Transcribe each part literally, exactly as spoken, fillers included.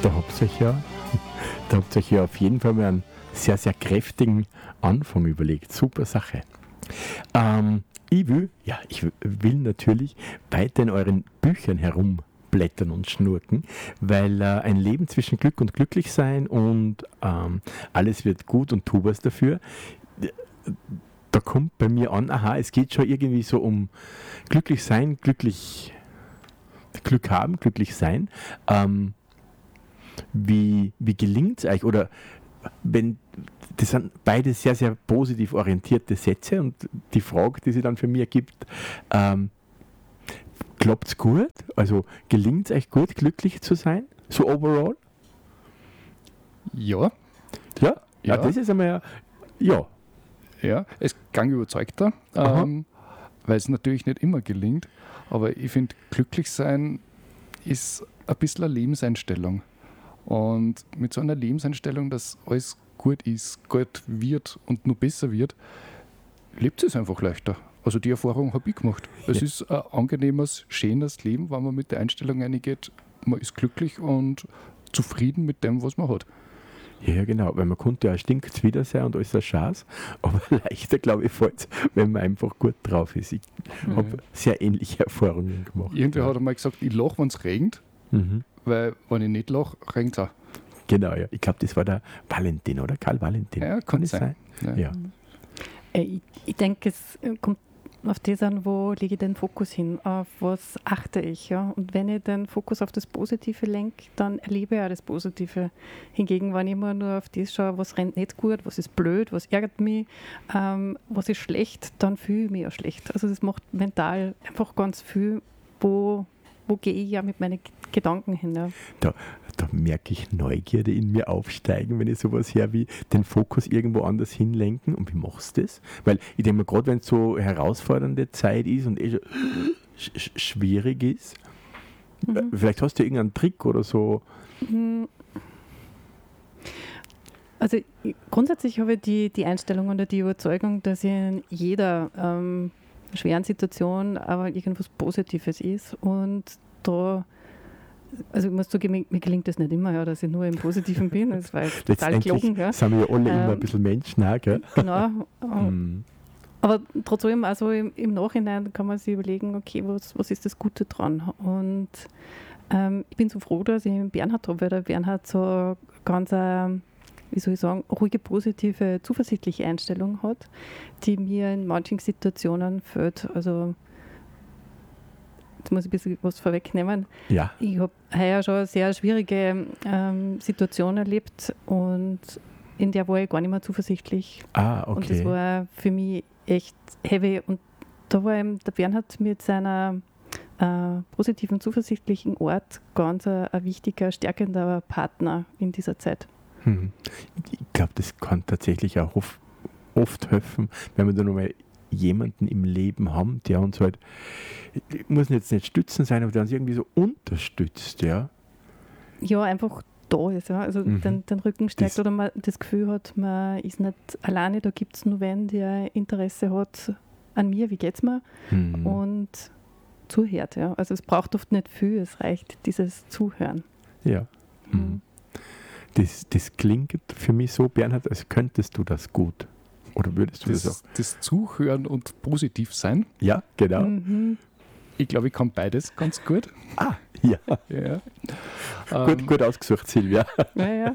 Da habt ihr euch ja, da habt ihr euch ja auf jeden Fall mal einen sehr, sehr kräftigen Anfang überlegt. Super Sache. Ähm, ich will, ja, ich will natürlich weiter in euren Büchern herumblättern und schnurken, weil äh, ein Leben zwischen Glück und Glücklichsein und ähm, alles wird gut und tu was dafür. Da kommt bei mir an, aha, es geht schon irgendwie so um glücklich sein, glücklich, Glück haben, glücklich sein. Ähm, wie wie gelingt es euch? Oder wenn, das sind beide sehr, sehr positiv orientierte Sätze und die Frage, die sich dann für mich ergibt, ähm, klappt es gut? Also gelingt es euch gut, glücklich zu sein? So overall? Ja. Ja? Ja, Ja. das ist einmal ja, ja. Ja, es klang überzeugter, ähm, weil es natürlich nicht immer gelingt, aber ich finde, glücklich sein ist ein bisschen eine Lebenseinstellung. Und mit so einer Lebenseinstellung, dass alles gut ist, gut wird und nur besser wird, lebt es einfach leichter. Also die Erfahrung habe ich gemacht. Es Ja. ist ein angenehmes, schönes Leben, wenn man mit der Einstellung reingeht, man ist glücklich und zufrieden mit dem, was man hat. Ja, ja, genau, weil man konnte ja stinkt wieder sein und alles ein Schatz, aber leichter, glaube ich, fällt es, wenn man einfach gut drauf ist. Ich Mhm. habe sehr ähnliche Erfahrungen gemacht. Irgendwer hat einmal gesagt, ich lache, wenn es regnet, Mhm. weil wenn ich nicht lache, regnet es auch. Genau, ja. Ich glaube, das war der Valentin, oder? Karl Valentin. Ja, kann sein. Ja. Ja. Äh, Ich, ich denke, es äh, kommt auf das an, wo lege ich den Fokus hin, auf was achte ich. Ja? Und wenn ich den Fokus auf das Positive lenke, dann erlebe ich auch das Positive. Hingegen, wenn ich immer nur auf das schaue, was rennt nicht gut, was ist blöd, was ärgert mich, ähm, was ist schlecht, dann fühle ich mich auch schlecht. Also das macht mental einfach ganz viel, wo, wo gehe ich ja mit meinen G- Gedanken hin. Ja? Da, da merke ich Neugierde in mir aufsteigen, wenn ich sowas her wie den Fokus irgendwo anders hinlenken. Und wie machst du das? Weil ich denke mir, gerade wenn es so herausfordernde Zeit ist und eh schon sch- sch- schwierig ist, Mhm. äh, vielleicht hast du irgendeinen Trick oder so. Mm. Also ich- grundsätzlich habe ich die, die Einstellung oder die Überzeugung, dass in jeder ähm, schweren Situation aber irgendwas Positives ist und da, also ich muss zugeben, mir, mir gelingt das nicht immer, ja, dass ich nur im Positiven bin, das war jetzt total Letztendlich gelogen. Ja. sind wir ja alle immer ein Ähm, bisschen Menschen, auch, gell? Genau. Hm. Aber trotzdem, also im, im Nachhinein kann man sich überlegen, okay, was, was ist das Gute dran? Und ähm, ich bin so froh, dass ich einen Bernhard habe, weil der Bernhard so ganz, äh, wie soll ich sagen, ruhige, positive, zuversichtliche Einstellung hat, die mir in manchen Situationen fehlt. Also jetzt muss ich ein bisschen was vorwegnehmen. Ja. Ich habe heuer schon eine sehr schwierige ähm, Situation erlebt und in der war ich gar nicht mehr zuversichtlich. Ah, Und das okay. war für mich echt heavy. Und da war eben der Bernhard mit seiner äh, positiven, zuversichtlichen Art ganz ein, ein wichtiger, stärkender Partner in dieser Zeit. Hm. Ich glaube, das kann tatsächlich auch oft, oft helfen, wenn wir da nochmal jemanden im Leben haben, der uns halt, muss jetzt nicht stützen sein, aber der uns irgendwie so unterstützt, ja. Ja, einfach da ist, ja. Also Mhm. den, den Rücken stärkt Das- oder man das Gefühl hat, man ist nicht alleine, da gibt es nur wen, der Interesse hat an mir, wie geht's mir? Hm. Und zuhört, ja. Also es braucht oft nicht viel, es reicht dieses Zuhören. Ja. Mhm. Hm. Das, das klingt für mich so, Bernhard, als könntest du das gut. Oder würdest du das, Das, auch? das Zuhören und positiv sein, Ja, genau. Mhm. ich glaube, ich kann beides ganz gut. Ah, ja. Ja. Gut, Ähm, gut ausgesucht, Silvia. Ja, ja.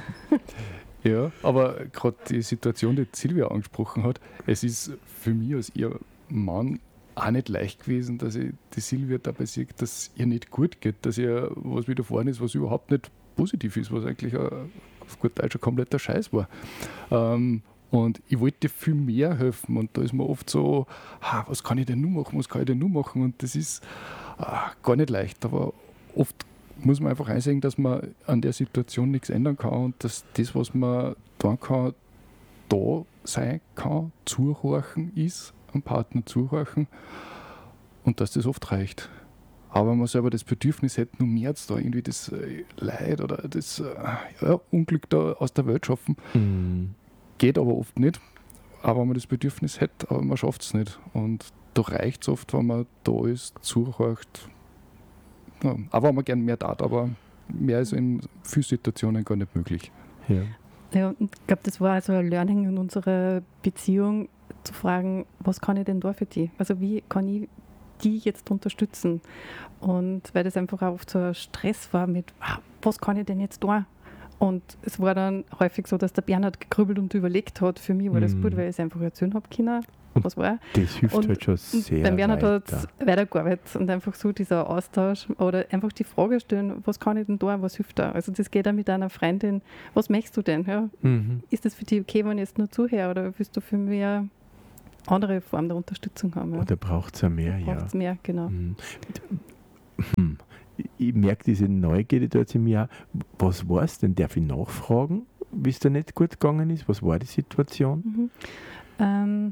Ja, aber gerade die Situation, die Silvia angesprochen hat, es ist für mich als ihr Mann auch nicht leicht gewesen, dass ich die Silvia dabei sehe, dass ihr nicht gut geht, dass ihr was widerfahren ist, was überhaupt nicht positiv ist, was eigentlich ein, auf gut Deutsch ein kompletter Scheiß war. Ähm, und ich wollte viel mehr helfen und da ist mir oft so, ah, was kann ich denn nur machen, was kann ich denn nur machen, und das ist ah, gar nicht leicht, aber oft muss man einfach einsehen, dass man an der Situation nichts ändern kann und dass das, was man tun kann, da sein kann, zuhorchen ist, am Partner zuhorchen, und dass das oft reicht. Aber man selber das Bedürfnis hätte, nur mehr da irgendwie das äh, Leid oder das äh, ja, Unglück da aus der Welt schaffen, Hm. geht aber oft nicht. Aber man das Bedürfnis hätte, aber man schafft es nicht. Und da reicht es oft, wenn man da ist, zuhorcht. Ja, aber wenn man gern mehr tat, aber mehr ist in vielen Situationen gar nicht möglich. Ja. Ja, und ich glaube, das war also ein Learning in unserer Beziehung, zu fragen, was kann ich denn da für die? Also wie kann ich die jetzt unterstützen? Und weil das einfach auch oft so ein Stress war mit, ah, was kann ich denn jetzt da? Und es war dann häufig so, dass der Bernhard gegrübelt und überlegt hat. Für mich war das Mhm. gut, weil ich es einfach erzählen habe können, Und was war. Das hilft Und- halt schon Und sehr beim Bernhard hat weiter. es weitergearbeitet und einfach so dieser Austausch oder einfach die Frage stellen, was kann ich denn da, was hilft da? Also das geht auch mit einer Freundin, was möchtest du denn? Ja? Mhm. Ist das für dich okay, wenn ich jetzt nur zuhöre oder willst du für mich eine andere Form der Unterstützung haben? Ja? Oder braucht es ja mehr, ja. Braucht es mehr, genau. Mhm. Hm. Ich merke diese Neugierde da jetzt in mir auch. Was war es denn? Darf ich nachfragen, wie es da nicht gut gegangen ist? Was war die Situation? Mhm. Ähm,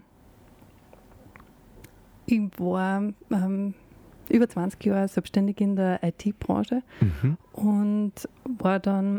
ich war ähm, über zwanzig Jahre selbstständig in der I T-Branche Mhm. und war dann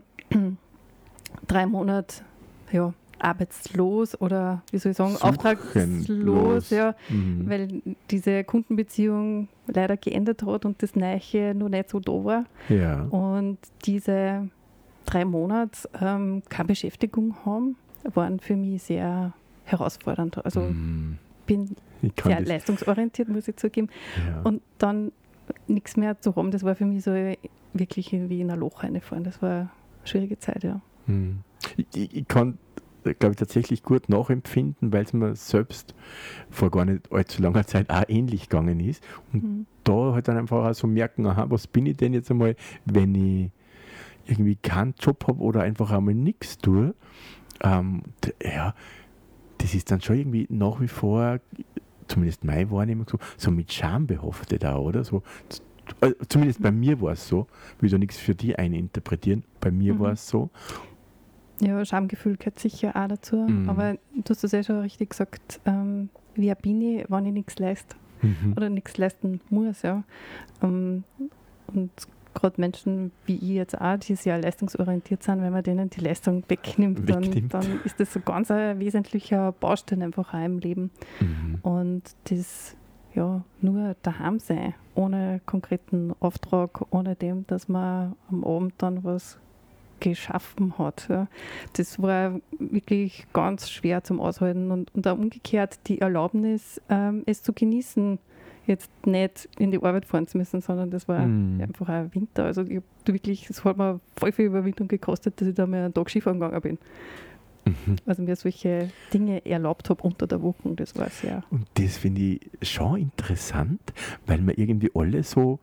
drei Monate ja, arbeitslos oder wie soll ich sagen, Suchenlos. auftragslos, ja, Mhm. weil diese Kundenbeziehung leider geendet hat und das Neue noch nicht so da war. Ja. Und diese drei Monate ähm, keine Beschäftigung haben, waren für mich sehr herausfordernd. Also Mhm. bin Ich kann sehr das, leistungsorientiert, muss ich zugeben. ja. Und dann nichts mehr zu haben, das war für mich so wirklich wie in ein Loch reinfahren. Das war eine schwierige Zeit, ja. Mhm. Ich, ich, ich kann, glaube ich, tatsächlich gut nachempfinden, weil es mir selbst vor gar nicht allzu langer Zeit auch ähnlich gegangen ist. Und Mhm. da halt dann einfach auch so merken, aha, was bin ich denn jetzt einmal, wenn ich irgendwie keinen Job habe oder einfach einmal nichts tue. Ähm, d- ja, das ist dann schon irgendwie nach wie vor, zumindest meine Wahrnehmung, so, so mit Scham behaftet auch, oder? So, z- äh, zumindest bei mir war es so. Ich will da nichts für die eininterpretieren. Bei mir Mhm. war es so. Ja, Schamgefühl gehört sicher auch dazu. Mhm. Aber du hast es ja schon richtig gesagt, ähm, wer bin ich, wenn ich nichts leiste Mhm. oder nichts leisten muss. Ja. Ähm, und gerade Menschen wie ich jetzt auch, die sehr leistungsorientiert sind, wenn man denen die Leistung wegnimmt, dann, Wegnimmt. dann ist das so ganz ein wesentlicher Baustein einfach auch im Leben. Mhm. Und das ja nur daheim sein, ohne konkreten Auftrag, ohne dem, dass man am Abend dann was geschaffen hat. Ja. Das war wirklich ganz schwer zum Aushalten und, und auch umgekehrt die Erlaubnis, ähm, es zu genießen, jetzt nicht in die Arbeit fahren zu müssen, sondern das war Mhm. einfach ein Winter. Also ich hab wirklich, es hat mir voll viel Überwindung gekostet, dass ich da mal einen Tag Skifahren gegangen bin. Mhm. Also mir solche Dinge erlaubt habe unter der Woche, das war sehr. Und das finde ich schon interessant, weil wir irgendwie alle so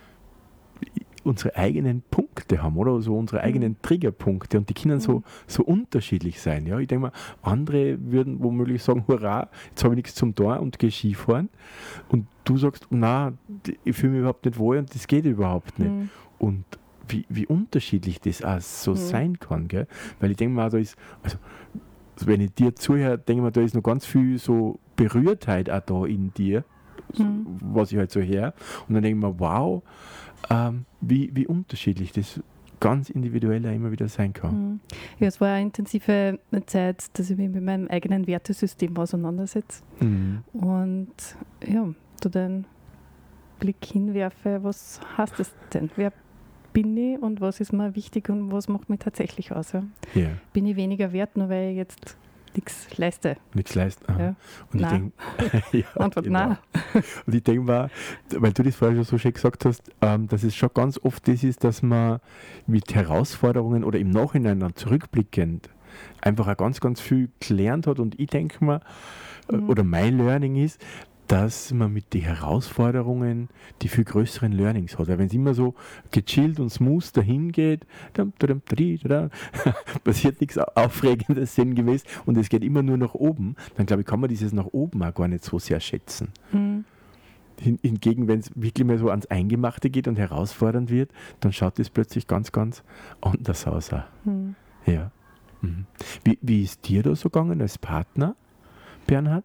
unsere eigenen Punkte haben, oder? So unsere eigenen Triggerpunkte und die können so, Mhm. so unterschiedlich sein. Ja? Ich denke mal, andere würden womöglich sagen, hurra, jetzt habe ich nichts zum Tor und gehe Skifahren. Und du sagst, na, ich fühle mich überhaupt nicht wohl und das geht überhaupt nicht. Mhm. Und wie, wie unterschiedlich das auch so Mhm. sein kann, gell? Weil ich denke mal, da ist, also wenn ich dir zuhöre, denke ich mir, da ist noch ganz viel so Berührtheit auch da in dir, so, Mhm. was ich halt so her. Und dann denke ich mir, wow, ähm, wie, wie unterschiedlich das ganz individuell auch immer wieder sein kann. Mhm. Ja, es war eine intensive Zeit, dass ich mich mit meinem eigenen Wertesystem auseinandersetze Mhm. und ja, da den Blick hinwerfe, was heißt das denn? Wer bin ich und was ist mir wichtig und was macht mich tatsächlich aus? Ja? Ja, Bin ich weniger wert, nur weil ich jetzt nichts leiste? nichts leisten. Aha. Ja. Und ich Nein. denke, ja, Antwort genau. nein. Und ich denke mal, weil du das vorher schon so schön gesagt hast, ähm, dass es schon ganz oft das ist, dass man mit Herausforderungen oder im Nachhinein dann zurückblickend einfach auch ganz, ganz viel gelernt hat. Und ich denke mal, äh, Mhm. oder mein Learning ist, dass man mit den Herausforderungen die viel größeren Learnings hat. Weil wenn es immer so gechillt und smooth dahin geht, dam, dam, dam, dam, passiert nichts Aufregendes sinngemäß und es geht immer nur nach oben, dann glaube ich, kann man dieses nach oben auch gar nicht so sehr schätzen. Mhm. Hin, hingegen, wenn es wirklich mal so ans Eingemachte geht und herausfordernd wird, dann schaut es plötzlich ganz, ganz anders aus. Auch. Mhm. Ja. Mhm. Wie, wie ist dir da so gegangen als Partner, Bernhard?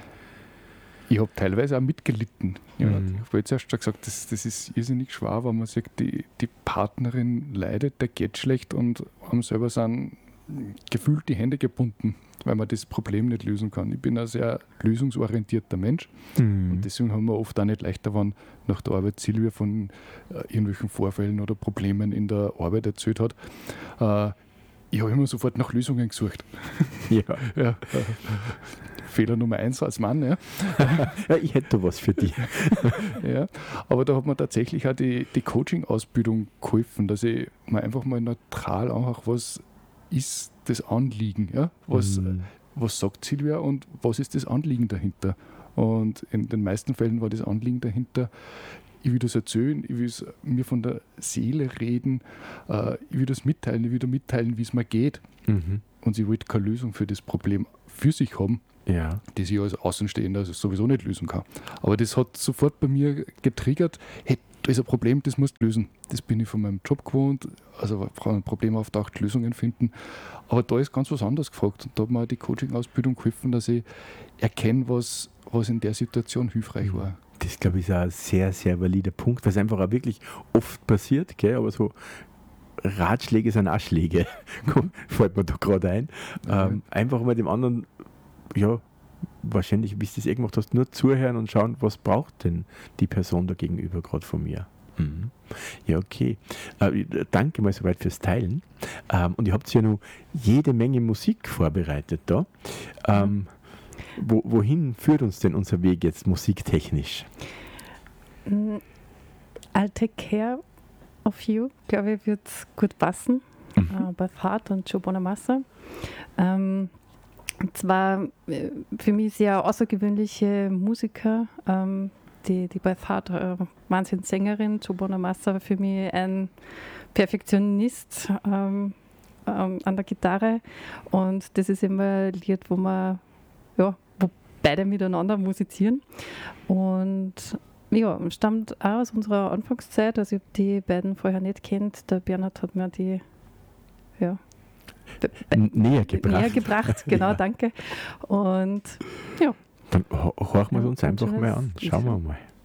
Ich habe teilweise auch mitgelitten. Ja, Mhm. Ich habe jetzt erst schon gesagt, das, das ist irrsinnig schwer, wenn man sagt, die, die Partnerin leidet, der geht schlecht und haben selber sind gefühlt die Hände gebunden. weil man das Problem nicht lösen kann. Ich bin ein sehr lösungsorientierter Mensch Mhm. und deswegen haben wir oft auch nicht leichter, wenn nach der Arbeit Silvia von äh, irgendwelchen Vorfällen oder Problemen in der Arbeit erzählt hat. Äh, ich habe immer sofort nach Lösungen gesucht. Ja. Ja, äh, Fehler Nummer eins als Mann. Ja. Ja, ich hätte da was für dich. Ja, aber da hat mir tatsächlich auch die, die Coaching-Ausbildung geholfen, dass ich mir einfach mal neutral anhöre, was ist das Anliegen, ja? was, Mhm. was sagt Silvia und was ist das Anliegen dahinter. Und in den meisten Fällen war das Anliegen dahinter, ich will das erzählen, ich will es mir von der Seele reden, äh, ich will das mitteilen, ich will da mitteilen, wie es mir geht. Mhm. Und sie wollte keine Lösung für das Problem für sich haben, Ja. das ich als Außenstehender sowieso nicht lösen kann. Aber das hat sofort bei mir getriggert, hey, da ist ein Problem, das musst du lösen. Das bin ich von meinem Job gewohnt, also wenn ein Problem auftaucht, Lösungen finden. Aber da ist ganz was anderes gefragt. Und da hat mir auch die Coaching-Ausbildung geholfen, dass ich erkenne, was, was in der Situation hilfreich war. Das, glaube ich, ist ein sehr, sehr valider Punkt, was einfach auch wirklich oft passiert, gell? Aber so Ratschläge sind auch Schläge, fällt mir da gerade ein. Ähm, einfach mal dem anderen, ja, wahrscheinlich, wie du das eh gemacht hast, nur zuhören und schauen, was braucht denn die Person da gegenüber gerade von mir. Mhm. Ja, okay. Äh, danke mal soweit fürs Teilen. Ähm, und ihr habt ja noch jede Menge Musik vorbereitet da. Ähm, wo, wohin führt uns denn unser Weg jetzt musiktechnisch? Mm, I'll Take Care of You, glaube ich, wird gut passen. Mhm. Äh, bei Fahrt und Joe Bonamassa. Ähm, und zwar äh, für mich sehr außergewöhnliche Musiker, ähm, die, die bei Fahrt äh, Wahnsinnssängerin, Joe Bonamassa war für mich ein Perfektionist ähm, ähm, an der Gitarre, und das ist immer ein Lied, wo man ja, wo beide miteinander musizieren, und ja, stammt auch aus unserer Anfangszeit. Also ich habe die beiden vorher nicht kennt. Der Bernhard hat mir die ja, be- be- N- näher gebracht. näher gebracht. Genau, Ja. danke. Und ja, Dann ho- horchen wir es Ja, uns einfach schönes mal an. Schauen wir Lied. mal.